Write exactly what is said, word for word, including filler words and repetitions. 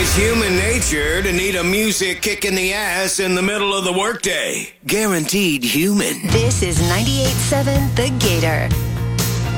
It's human nature to need a music kick in the ass in the middle of the workday. Guaranteed human. This is ninety-eight point seven The Gator.